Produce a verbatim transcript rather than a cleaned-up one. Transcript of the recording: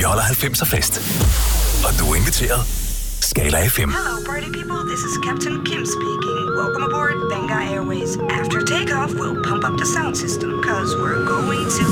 holder halvfemser fest. Og du er inviteret. Skala F M. Hello party people, this is Captain Kim speaking. Welcome aboard Benga Airways. After takeoff, we'll pump up the sound system, cause we're going to